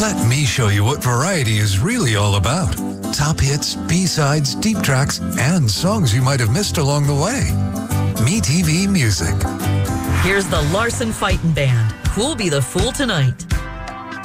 Let me show you what variety is really all about. Top hits, B-sides, deep tracks, and songs you might have missed along the way. MeTV Music. Here's the Larson Fightin' Band. Who'll be the fool tonight?